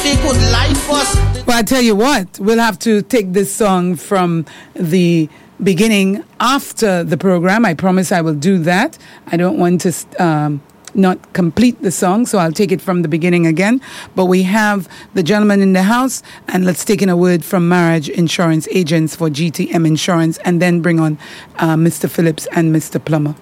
they could life us. Well, I tell you what, we'll have to take this song from the beginning after the program. I promise I will do that. I don't want to not complete the song, so I'll take it from the beginning again. But we have the gentleman in the house, and let's take in a word from Marriage Insurance Agents for GTM Insurance, and then bring on Mr. Phillips and Mr. Plummer.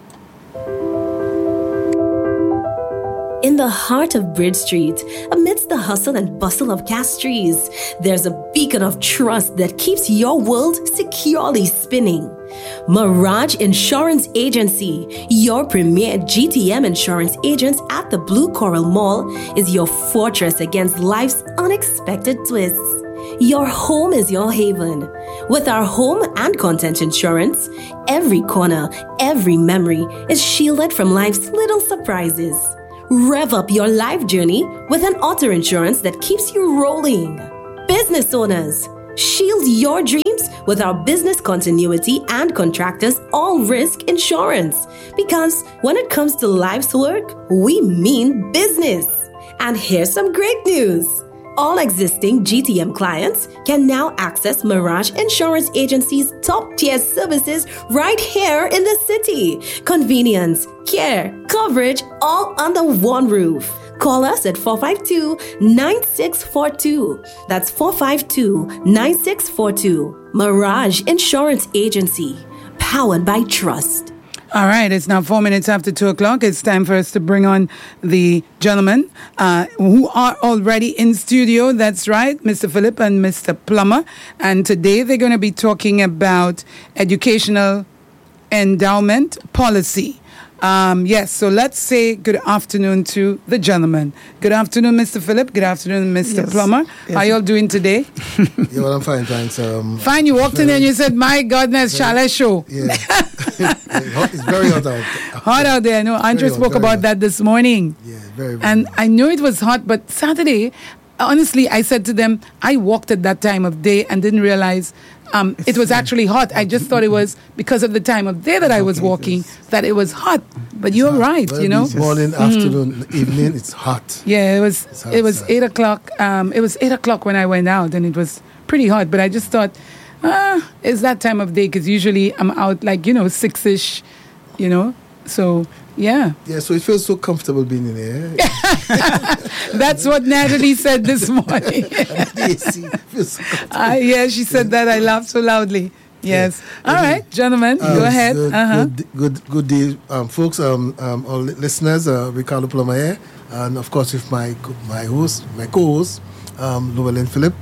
In the heart of Bridge Street, amidst the hustle and bustle of Castries, there's a beacon of trust that keeps your world securely spinning. Mirage Insurance Agency, your premier GTM insurance agent at the Blue Coral Mall, is your fortress against life's unexpected twists. Your home is your haven. With our home and content insurance, every corner, every memory is shielded from life's little surprises. Rev up your life journey with an auto insurance that keeps you rolling. Business owners, shield your dreams with our business continuity and contractors all risk insurance. Because when it comes to life's work, we mean business. And here's some great news. All existing GTM clients can now access Mirage Insurance Agency's top-tier services right here in the city. Convenience, care, coverage, all under one roof. Call us at 452-9642. That's 452-9642. Mirage Insurance Agency, powered by trust. All right, it's now 4 minutes after 2 o'clock. It's time for us to bring on the gentlemen who are already in studio. That's right, Mr. Phillip and Mr. Plummer. And today they're going to be talking about educational endowment policy. Yes, so let's say good afternoon to the gentlemen. Good afternoon, Mr. Phillip. Good afternoon, Mr. Plummer. Yes. How y'all doing today? Yeah, well, I'm fine, thanks. Fine, you walked in there and you said, my goodness, shall I show? Yeah. It's very hot out. Hot out there. No, Andrew spoke about that this morning. Yeah, very, very And hot. I knew it was hot, but Saturday, honestly, I said to them, I walked at that time of day and didn't realize it was actually hot. I just thought it was because of the time of day that I was walking that it was hot. But you're right, Well, you know. it's morning, afternoon, evening, it's hot. Yeah, it It's hot, was sir. 8 o'clock. It was 8 o'clock when I went out, and it was pretty hot. But I just thought, it's that time of day because usually I'm out like 6ish, So yeah, Yeah, so it feels so comfortable being in here. that's what Natalie said this morning. The AC feels so comfortable. Yeah, she said that. I laughed so loudly. Yes. All right, gentlemen, go Yes, ahead. Good day, folks, all listeners. Ricardo Plummer here, and of course with my co-host, Llewellyn Phillip.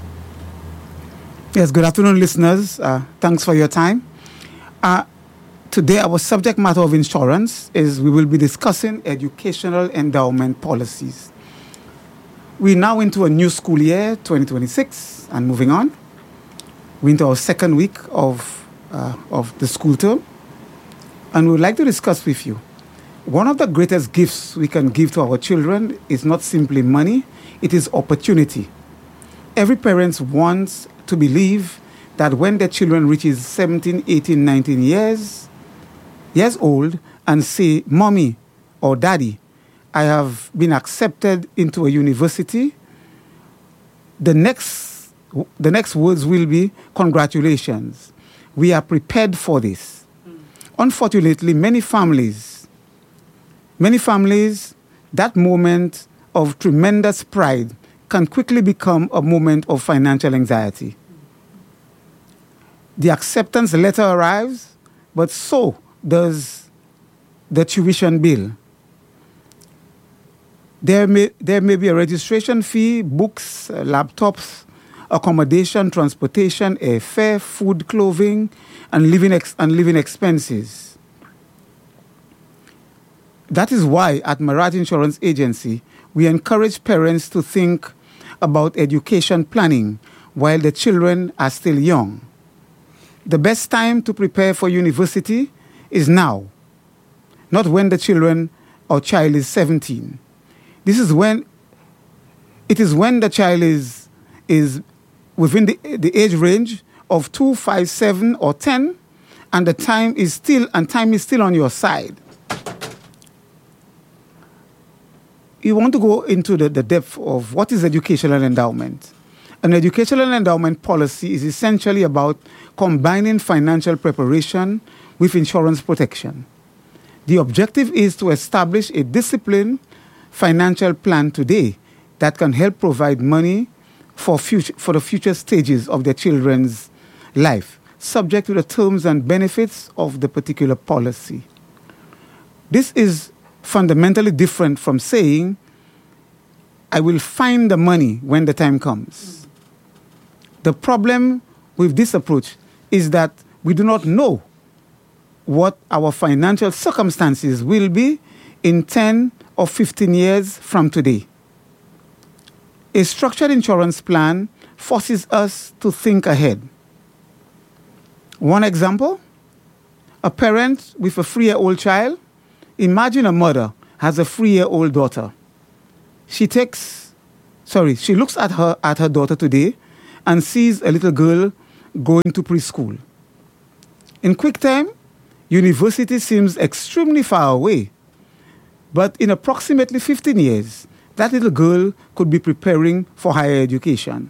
Yes, good afternoon, listeners. Thanks for your time. Today, our subject matter of insurance is we will be discussing educational endowment policies. We're now into a new school year, 2026, and moving on. We're into our second week of the school term, and we would like to discuss with you. One of the greatest gifts we can give to our children is not simply money, it is opportunity. Every parent wants to believe that when their children reaches 17, 18, 19 years old and say, Mommy or Daddy, I have been accepted into a university, the next words will be, congratulations. We are prepared for this. Unfortunately, many families, that moment of tremendous pride can quickly become a moment of financial anxiety. The acceptance letter arrives, but so does the tuition bill. There may be a registration fee, books, laptops, accommodation, transportation, airfare, food, clothing, and living expenses. That is why at Mirage Insurance Agency, we encourage parents to think about education planning while the children are still young. The best time to prepare for university is now, not when the child is 17. It is when the child is within the age range of 2, 5, 7, or 10, and time is still on your side. you want to go into the depth of what is educational endowment. An educational endowment policy is essentially about combining financial preparation with insurance protection. The objective is to establish a disciplined financial plan today that can help provide money for the future stages of their children's life, subject to the terms and benefits of the particular policy. This is fundamentally different from saying, I will find the money when the time comes. The problem with this approach is that we do not know what our financial circumstances will be in 10 or 15 years from today. A structured insurance plan forces us to think ahead. One example, a parent with a 3-year-old child. Imagine a mother has a 3-year-old daughter. She looks at her daughter today and sees a little girl going to preschool. In quick time, university seems extremely far away. But in approximately 15 years, that little girl could be preparing for higher education.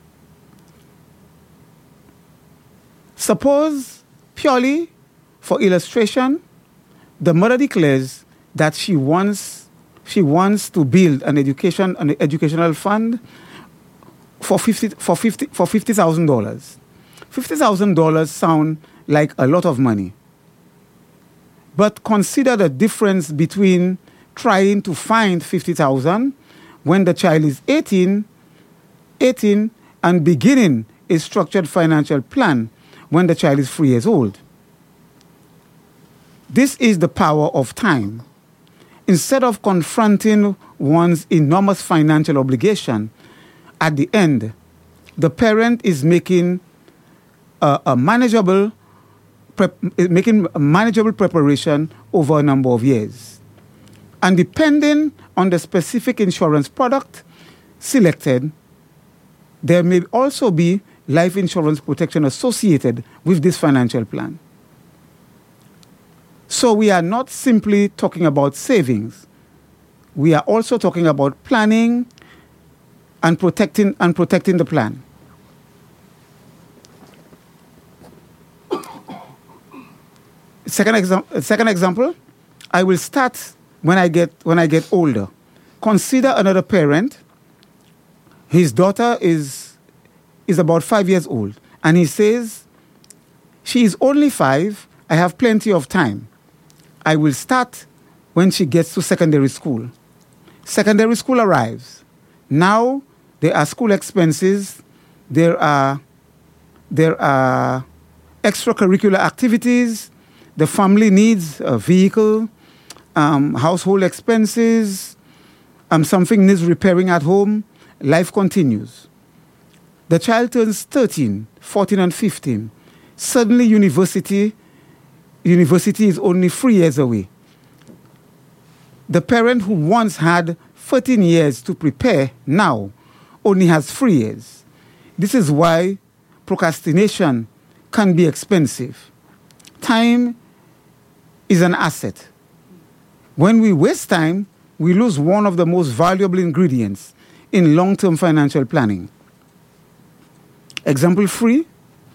Suppose, purely for illustration, the mother declares that she wants to build an educational fund for $50,000. $50,000 sound like a lot of money. But consider the difference between trying to find $50,000 when the child is 18, and beginning a structured financial plan when the child is 3 years old. This is the power of time. Instead of confronting one's enormous financial obligation, at the end, the parent is making a manageable preparation over a number of years. And depending on the specific insurance product selected, there may also be life insurance protection associated with this financial plan. So we are not simply talking about savings. We are also talking about planning and protecting the plan. Second example, I will start when I get older. Consider another parent. His daughter is about 5 years old, and he says, she is only 5, I have plenty of time. I will start when she gets to secondary school. Secondary school arrives. Now there are school expenses, there are extracurricular activities, the family needs a vehicle, household expenses, something needs repairing at home, life continues. The child turns 13, 14, and 15. Suddenly university is only 3 years away. The parent who once had 13 years to prepare now only has 3 years. This is why procrastination can be expensive. Time is an asset. When we waste time, we lose one of the most valuable ingredients in long-term financial planning. Example 3,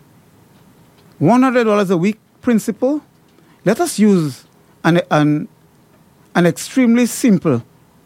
$100 a week principle. Let us use an extremely simple,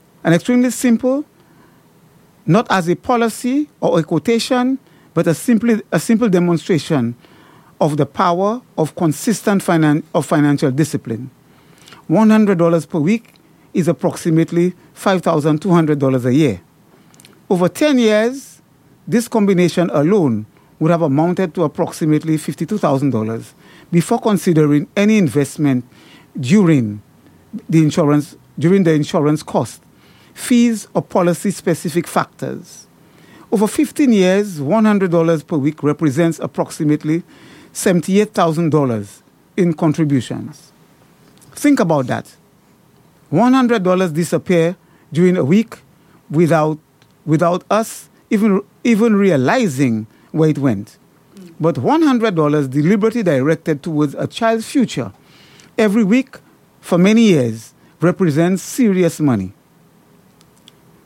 not as a policy or a quotation, but a simple demonstration of the power of consistent financial discipline. $100 per week is approximately $5,200 a year. Over 10 years, this combination alone would have amounted to approximately $52,000 before considering any investment during the insurance cost, fees, or policy-specific factors. Over 15 years, $100 per week represents approximately $78,000 in contributions. Think about that. $100 disappear during a week without us even realizing where it went. But $100 deliberately directed towards a child's future every week for many years represents serious money.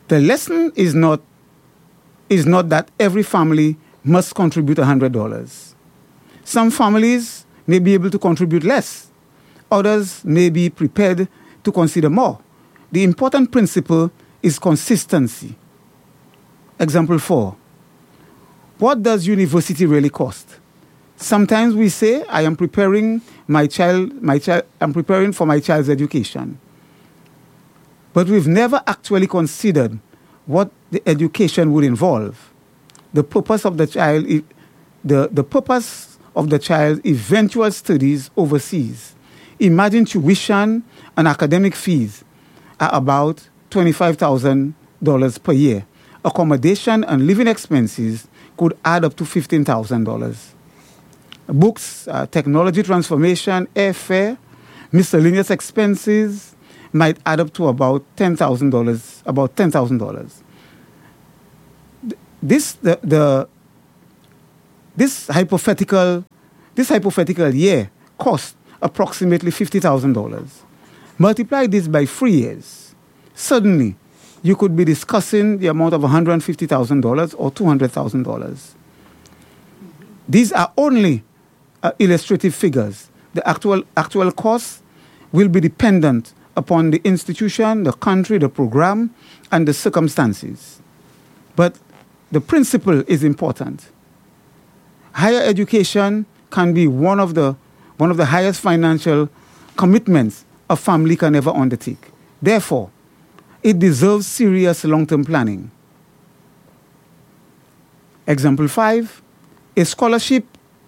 The lesson is not that every family must contribute $100. Some families may be able to contribute less. Others may be prepared to consider more. The important principle is consistency. Example 4. What does university really cost? Sometimes we say, I am preparing I'm preparing for my child's education. But we've never actually considered what the education would involve. The purpose of the purpose of the child's eventual studies overseas. Imagine tuition and academic fees are about $25,000 per year. Accommodation and living expenses could add up to $15,000. Books, technology transformation, airfare, miscellaneous expenses might add up to about $10,000. About $10,000. This hypothetical year cost approximately $50,000. Multiply this by 3 years. Suddenly, you could be discussing the amount of $150,000 or $200,000. These are only illustrative figures. The actual cost will be dependent upon the institution, the country, the program, and the circumstances. But the principle is important. Higher education can be one of the highest financial commitments a family can ever undertake. Therefore, it deserves serious long-term planning. Example 5, a scholarship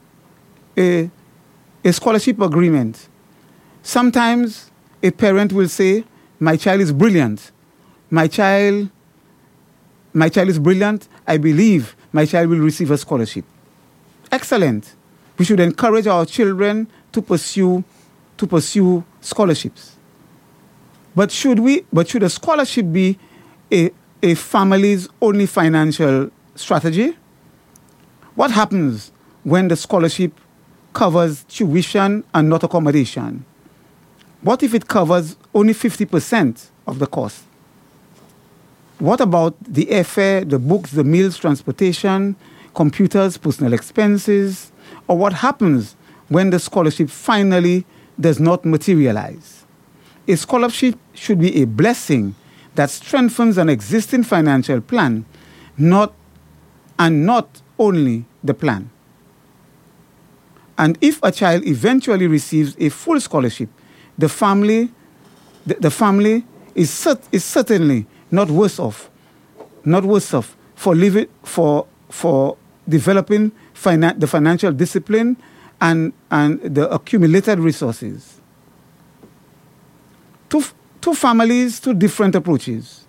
agreement. Sometimes a parent will say, my child is brilliant. My child is brilliant. I believe my child will receive a scholarship. Excellent. We should encourage our children to pursue scholarships. But should a scholarship be a family's only financial strategy? What happens when the scholarship covers tuition and not accommodation? What if it covers only 50% of the cost? What about the airfare, the books, the meals, transportation, computers, personal expenses? Or what happens when the scholarship finally does not materialize? A scholarship should be a blessing that strengthens an existing financial plan, not only the plan. And if a child eventually receives a full scholarship, the family is certainly not worse off for developing the financial discipline and the accumulated resources. Two families, two different approaches.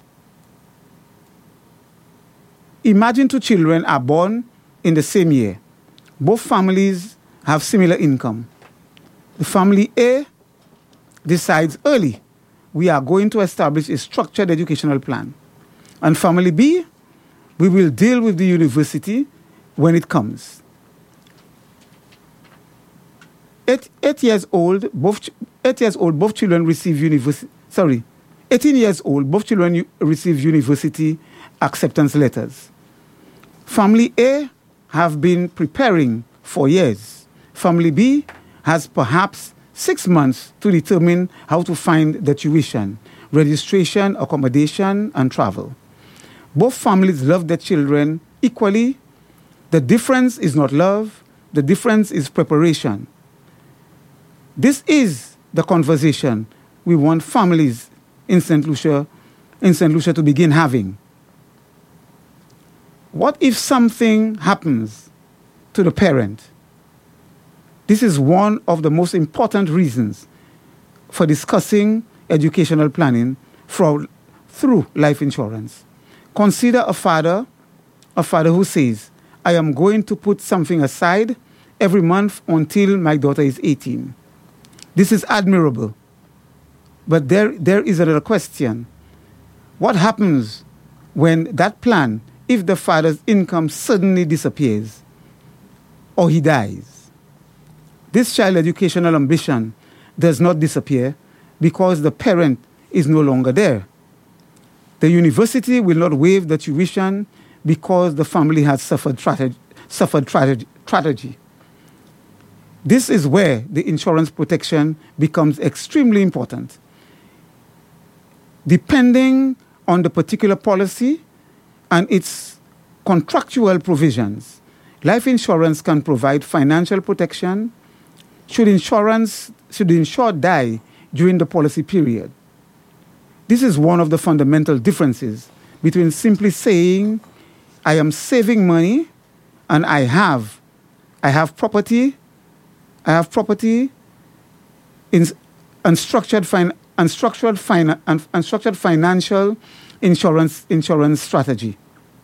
Imagine 2 children are born in the same year. Both families have similar income. The family A decides early, we are going to establish a structured educational plan. And family B, we will deal with the university when it comes. 8 years old, both children receive university. 18 years old, both children receive university acceptance letters. Family A have been preparing for years. Family B has perhaps 6 months to determine how to find the tuition, registration, accommodation, and travel. Both families love their children equally. The difference is not love. The difference is preparation. This is the conversation we want families in St. Lucia to begin having. What if something happens to the parent? This is one of the most important reasons for discussing educational planning through life insurance. Consider a father who says, I am going to put something aside every month until my daughter is 18. This is admirable. But there is another question. What happens when that plan, if the father's income suddenly disappears or he dies? This child educational ambition does not disappear because the parent is no longer there. The university will not waive the tuition because the family has suffered tragedy. This is where the insurance protection becomes extremely important. Depending on the particular policy and its contractual provisions, life insurance can provide financial protection should the insured die during the policy period. This is one of the fundamental differences between simply saying, I am saving money and I have property in unstructured financial insurance strategy.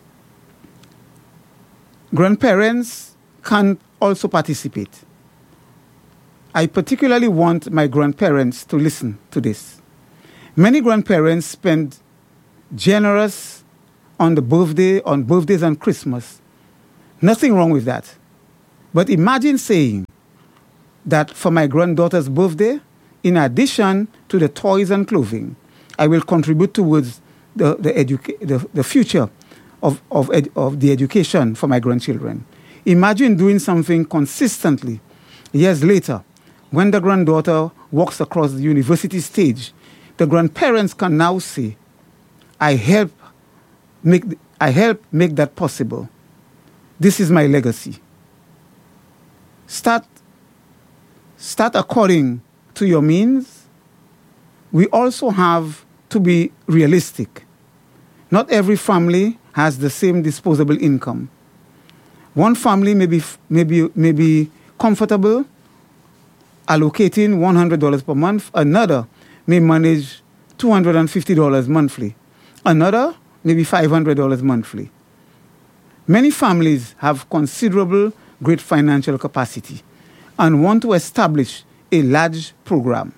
Grandparents can also participate. I particularly want my grandparents to listen to this. Many grandparents spend generous on birthdays and Christmas. Nothing wrong with that. But imagine saying that for my granddaughter's birthday, in addition to the toys and clothing, I will contribute towards the future of the education for my grandchildren. Imagine doing something consistently. Years later, when the granddaughter walks across the university stage, the grandparents can now say, I help make that possible. This is my legacy. Start according to your means. We also have to be realistic. Not every family has the same disposable income. One family may be comfortable allocating $100 per month. Another may manage $250 monthly. Another maybe $500 monthly. Many families have considerable great financial capacity and want to establish a large program.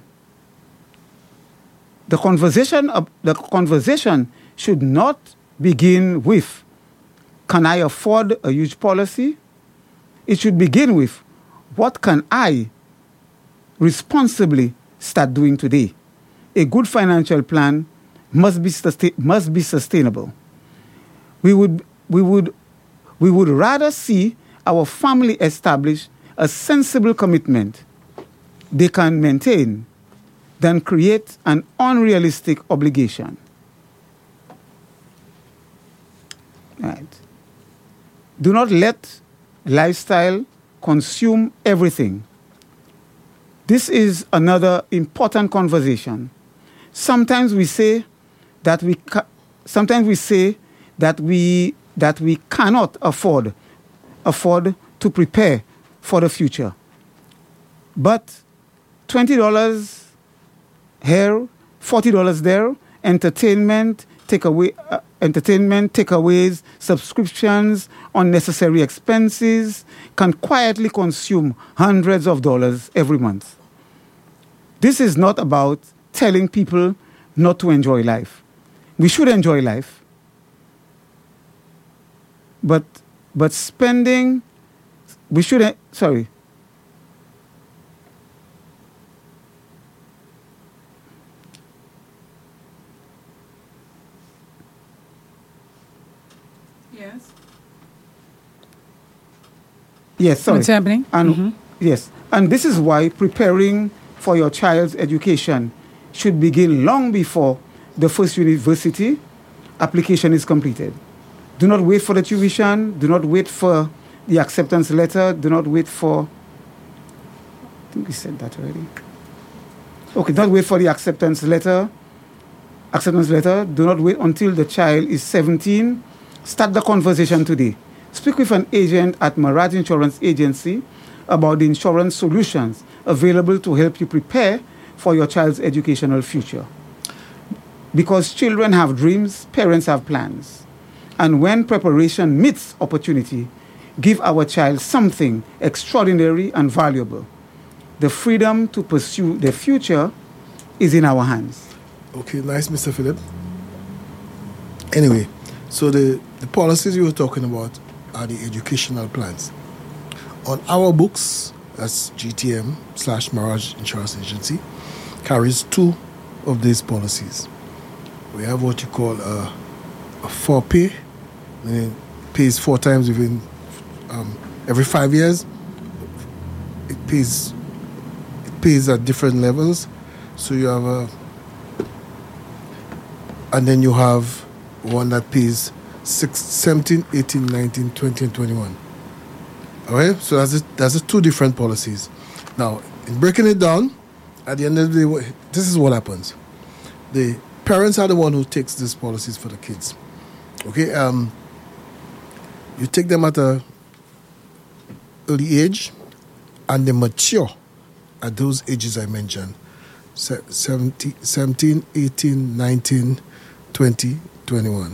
The conversation should not begin with, can I afford a huge policy? It should begin with, what can I responsibly start doing today? A good financial plan must be sustainable. We would rather see our family establish a sensible commitment they can maintain than create an unrealistic obligation. Right. Do not let lifestyle consume everything. This is another important conversation. Sometimes we say that we cannot afford to prepare for the future. But $20 here, $40 there, entertainment, takeaways, subscriptions, unnecessary expenses can quietly consume hundreds of dollars every month. This is not about telling people not to enjoy life. We should enjoy life. But spending, we should, sorry. Yes, sorry. What's happening? And yes, and this is why preparing for your child's education should begin long before the first university application is completed. Do not wait for the tuition. Do not wait for the acceptance letter. Do not wait for... I think we said that already. Okay, don't wait for the acceptance letter. Do not wait until the child is 17. Start the conversation today. Speak with an agent at Maraj Insurance Agency about the insurance solutions available to help you prepare for your child's educational future. Because children have dreams, parents have plans. And when preparation meets opportunity, give our child something extraordinary and valuable. The freedom to pursue their future is in our hands. Okay, nice, Mr. Philip. Anyway, so the policies you were talking about are the educational plans. On our books, that's GTM/Maraj Insurance Agency, carries 2 of these policies. we have what you call a 4-pay, meaning it pays 4 times within every 5 years. It pays at different levels. So you have and then you have one that pays 17, 18, 19, 20, and 21. All right? So that's 2 different policies. Now, in breaking it down, at the end of the day, this is what happens. The parents are the one who takes these policies for the kids. Okay? You take them at a early age, and they mature at those ages I mentioned. 17, 18, 19, 20, 21.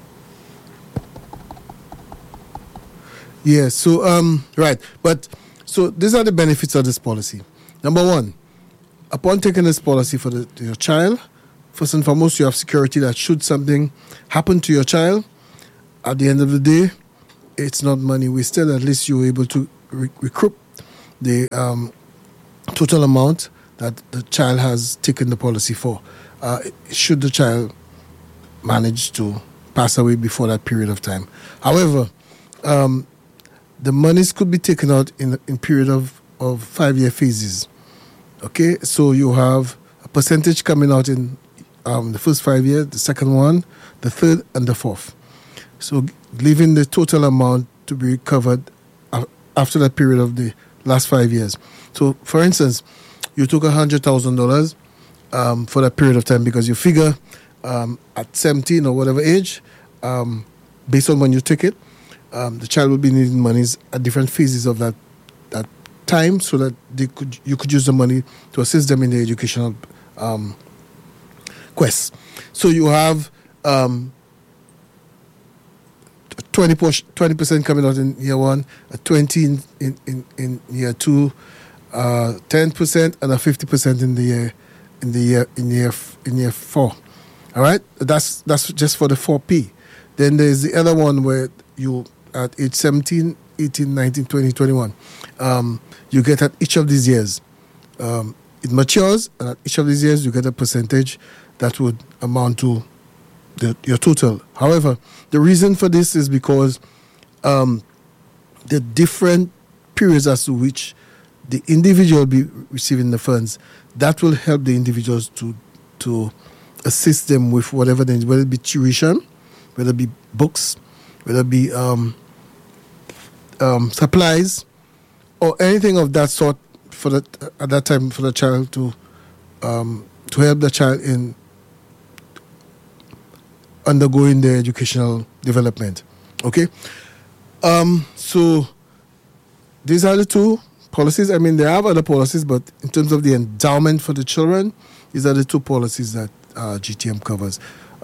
Yeah, so, right. But, so these are the benefits of this policy. Number 1, upon taking this policy for your child, first and foremost, you have security that should something happen to your child, at the end of the day, it's not money wasted. At least you're able to recoup the total amount that the child has taken the policy for, should the child manage to pass away before that period of time. However, the monies could be taken out in period of 5-year phases. Okay, so you have a percentage coming out in the first 5 years, the second one, the third, and the 4th. So leaving the total amount to be recovered after that period of the last 5 years. So, for instance, you took $100,000 for that period of time because you figure at 17 or whatever age, based on when you took it, the child will be needing monies at different phases of that time, so that you could use the money to assist them in their educational quest. So you have 20% coming out in year 1, a 20 in year 2, 10%, and a 50% in year 4. All right, that's just for the 4P. Then there's the other one where you at age 17, 18, 19, 20, 21, you get at each of these years. It matures, and at each of these years you get a percentage that would amount to your total. However, the reason for this is because the different periods as to which the individual will be receiving the funds, that will help the individuals to assist them with whatever they need, whether it be tuition, whether it be books, whether it be supplies, or anything of that sort at that time for the child to help the child in undergoing their educational development. Okay? So these are the 2 policies. I mean, there are other policies, but in terms of the endowment for the children, these are the 2 policies that GTM covers.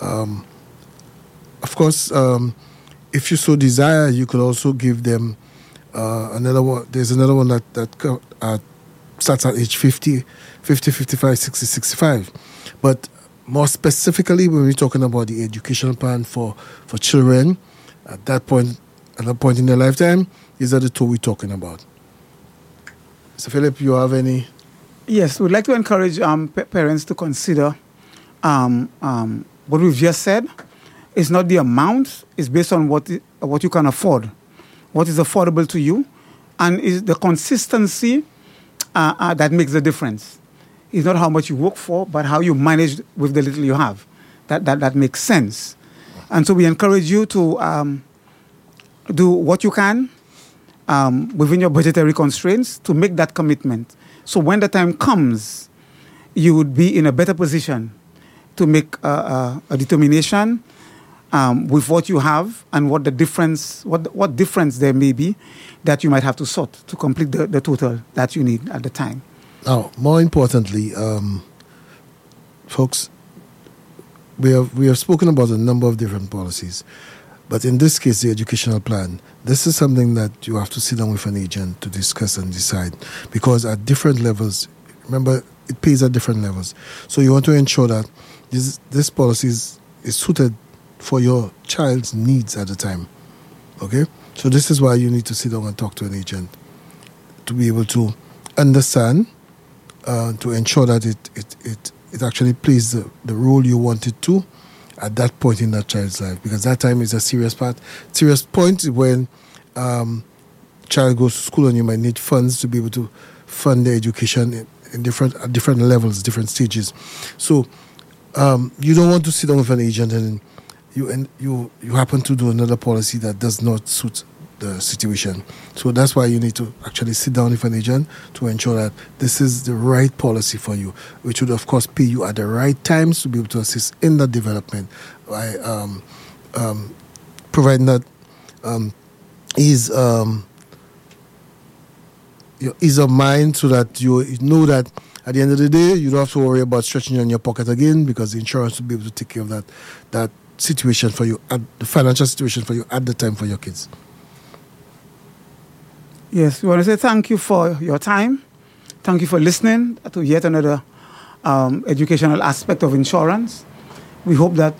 Of course, if you so desire, you could also give them another one. There's another one that starts at age 50, 55, 60, 65. But more specifically, when we're talking about the educational plan for children at that point in their lifetime, these are the 2 we're talking about. So, Philip, you have any? Yes, we'd like to encourage parents to consider what we've just said. It's not the amount; it's based on what you can afford, what is affordable to you, and is the consistency that makes the difference. It's not how much you work for, but how you manage with the little you have. That makes sense. And so we encourage you to do what you can within your budgetary constraints to make that commitment. So when the time comes, you would be in a better position to make a determination with what you have and what the difference, what difference there may be that you might have to sort to complete the total that you need at the time. Now, more importantly, folks, we have spoken about a number of different policies, but in this case, the educational plan, this is something that you have to sit down with an agent to discuss and decide, because at different levels, remember, it pays at different levels. So you want to ensure that this policy is suited for your child's needs at the time. Okay? So this is why you need to sit down and talk to an agent to be able to understand, to ensure that it actually plays the role you want it to, at that point in that child's life, because that time is a serious point when child goes to school and you might need funds to be able to fund their education at different levels, different stages. So you don't want to sit down with an agent and you happen to do another policy that does not suit the situation. So that's why you need to actually sit down with an agent to ensure that this is the right policy for you, which would of course pay you at the right times to be able to assist in that development by providing that ease of mind, so that you know that at the end of the day you don't have to worry about stretching on your pocket again, because the insurance will be able to take care of that situation for you, the financial situation for you at the time for your kids. Yes, we want to say thank you for your time. Thank you for listening to yet another educational aspect of insurance. We hope that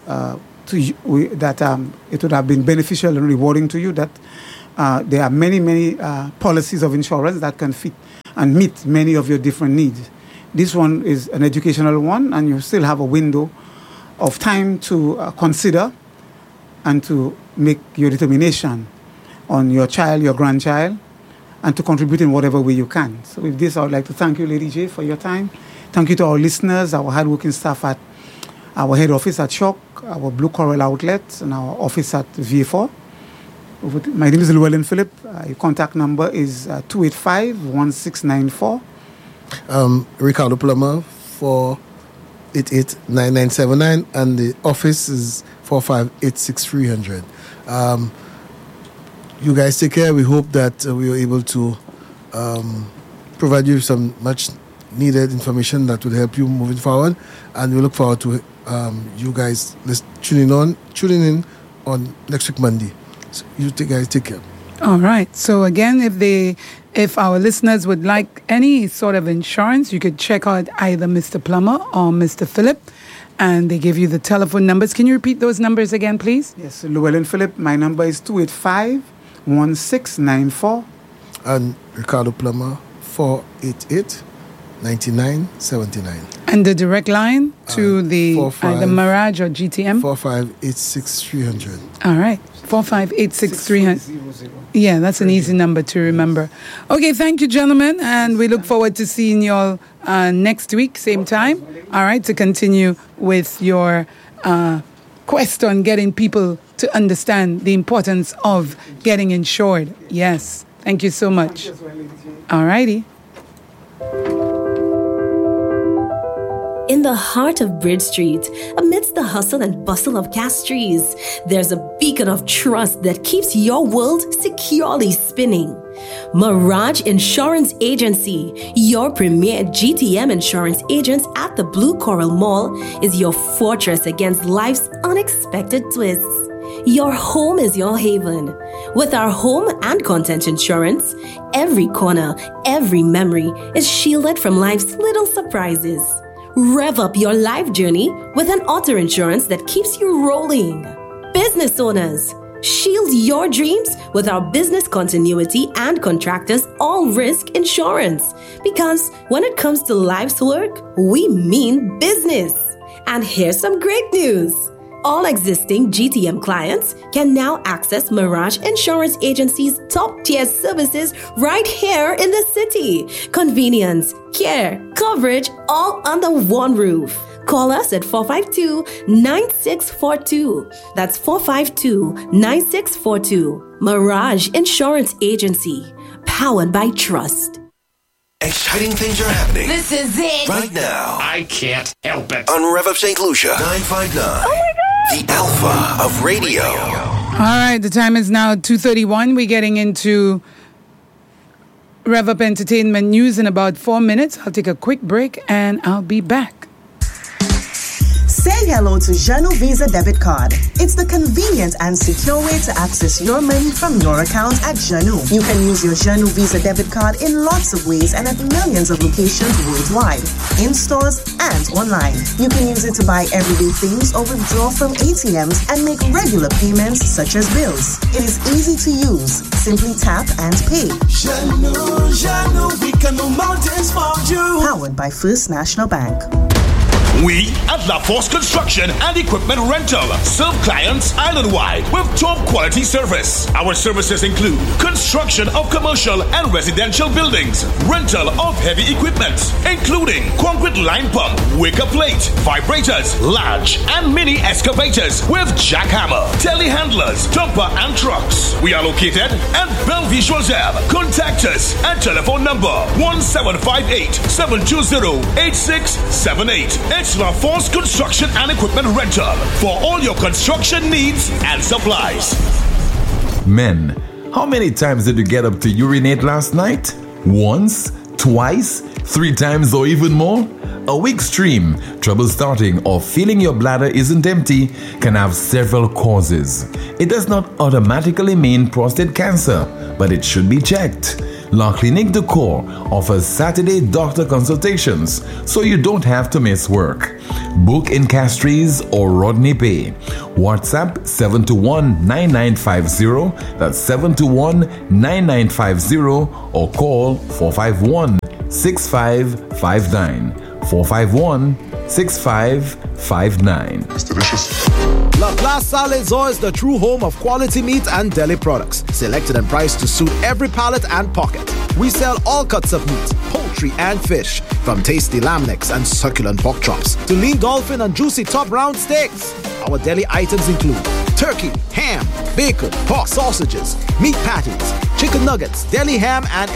it would have been beneficial and rewarding to you, that there are many policies of insurance that can fit and meet many of your different needs. This one is an educational one, and you still have a window of time to consider and to make your determination on your child, your grandchild, and to contribute in whatever way you can. So with this, I would like to thank you, Lady J, for your time. Thank you to our listeners, our hardworking staff at our head office at Shock, our Blue Coral outlet, and our office at VA4. My name is Llewellyn Phillip. Your contact number is 285-1694. Ricardo Plummer, 488-9979, and the office is 458-6300. You guys take care. We hope that we were able to provide you some much needed information that will help you moving forward, and we look forward to you guys tuning in on next week Monday. So you guys take care. All right. So again, if our listeners would like any sort of insurance, you could check out either Mr. Plummer or Mr. Phillip, and they give you the telephone numbers. Can you repeat those numbers again, please? Yes, Llewellyn Phillip. My number is 285-1694. And Ricardo Plummer, 488-9979. And the direct line to the Mirage or GTM? 458-6300. All right. 458-6300. Yeah, that's an easy number to remember. Okay, thank you, gentlemen, and we look forward to seeing you all next week, same time. All right, to continue with your quest on getting people to understand the importance of getting insured. Yes, thank you so much. All righty. In the heart of Bridge Street, amidst the hustle and bustle of Castries, there's a beacon of trust that keeps your world securely spinning. Mirage Insurance Agency, your premier GTM insurance agent at the Blue Coral Mall, is your fortress against life's unexpected twists. Your home is your haven. With our home and content insurance, every corner, every memory is shielded from life's little surprises. Rev up your life journey with an auto insurance that keeps you rolling. Business owners, shield your dreams with our business continuity and contractors all-risk insurance. Because when it comes to life's work, we mean business. And here's some great news. All existing GTM clients can now access Mirage Insurance Agency's top-tier services right here in the city. Convenience, care, coverage, all under one roof. Call us at 452-9642. That's 452-9642. Mirage Insurance Agency. Powered by trust. Exciting things are happening. This is it. Right now. I can't help it. On Rev Up St. Lucia. 959. Oh my God. The Alpha of Radio. All right, the time is now 2:31. We're getting into Rev Up Entertainment News in about 4 minutes. I'll take a quick break and I'll be back. Say hello to Janu Visa Debit Card. It's the convenient and secure way to access your money from your account at Janu. You can use your Janu Visa Debit Card in lots of ways and at millions of locations worldwide, in stores and online. You can use it to buy everyday things or withdraw from ATMs and make regular payments such as bills. It is easy to use. Simply tap and pay. Janu, we can move mountains for you. Powered by First National Bank. We at La Force Construction and Equipment Rental serve clients island-wide with top quality service. Our services include construction of commercial and residential buildings, rental of heavy equipment, including concrete line pump, wicker plate, vibrators, large and mini excavators with jackhammer, telehandlers, dumper and trucks. We are located at Bellevue Choiseul. Contact us at telephone number 1758-720-8678. It's La Force Construction and Equipment Rental for all your construction needs and supplies. Men, how many times did you get up to urinate last night? Once? Twice? 3 times or even more? A weak stream, trouble starting, or feeling your bladder isn't empty can have several causes. It does not automatically mean prostate cancer, but it should be checked. La Clinique de Corps offers Saturday doctor consultations, so you don't have to miss work. Book in Castries or Rodney Bay. WhatsApp 721-9950, that's 721-9950, or call 451-6559. 451-6559. It's delicious. La Place Salazar is the true home of quality meat and deli products, selected and priced to suit every palate and pocket. We sell all cuts of meat, poultry and fish, from tasty lamb necks and succulent pork chops to lean dolphin and juicy top round steaks. Our deli items include turkey, ham, bacon, pork sausages, meat patties, chicken nuggets, deli ham and